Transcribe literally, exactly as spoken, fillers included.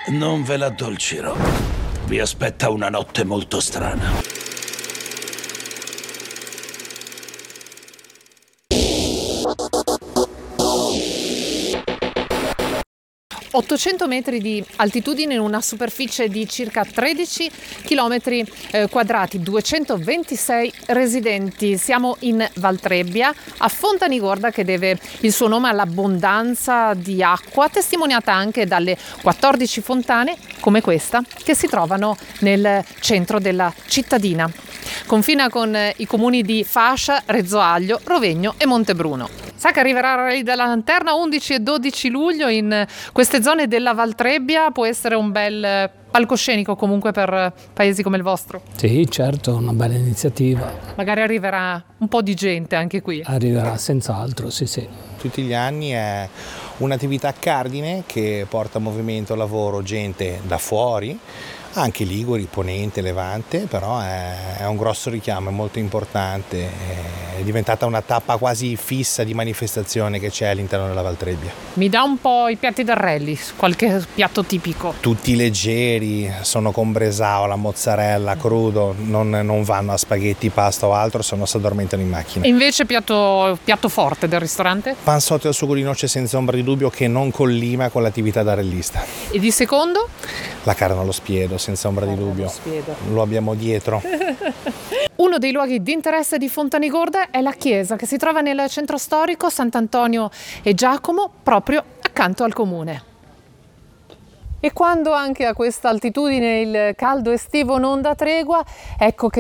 Non ve l'addolcirò. Vi aspetta una notte molto strana. ottocento metri di altitudine in una superficie di circa tredici chilometri quadrati, duecentoventisei residenti. Siamo in Valtrebbia, a Fontanigorda, che deve il suo nome all'abbondanza di acqua, testimoniata anche dalle quattordici fontane, come questa, che si trovano nel centro della cittadina. Confina con i comuni di Fascia, Rezzoaglio, Rovegno e Montebruno. Sa che arriverà il Rally della Lanterna undici e dodici luglio in queste zone della Valtrebbia? Può essere un bel palcoscenico comunque per paesi come il vostro? Sì, certo, una bella iniziativa. Magari arriverà un po' di gente anche qui. Arriverà senz'altro, sì sì. Tutti gli anni è un'attività cardine che porta a movimento, lavoro, gente da fuori, anche Liguri, Ponente, Levante, però è, è un grosso richiamo, è molto importante, è diventata una tappa quasi fissa di manifestazione che c'è all'interno della Valtrebbia. Mi dà un po' i piatti del rally, qualche piatto tipico? Tutti leggeri, sono con bresaola, mozzarella, crudo, non, non vanno a spaghetti, pasta o altro, se no si addormentano in macchina. E invece piatto, piatto forte del ristorante? Panzotti al sugo di noce senza ombra di dubbio, che non collima con l'attività da rallista. E di secondo? La carne allo spiedo, senza ombra di dubbio. Lo abbiamo dietro. Uno dei luoghi di interesse di Fontanigorda è la chiesa, che si trova nel centro storico Sant'Antonio e Giacomo, proprio accanto al comune. E quando anche a questa altitudine il caldo estivo non dà tregua, ecco che